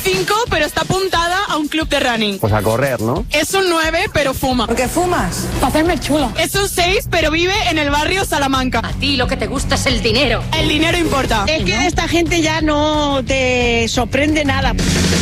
5, pero está apuntada a un club de running. Pues a correr, ¿no? Es un 9, pero fuma. ¿Por qué fumas? Para hacerme chulo. Es un 6, pero vive en el barrio Salamanca. A ti lo que te gusta es el dinero. El dinero importa. Es que esta gente ya no te sorprende nada.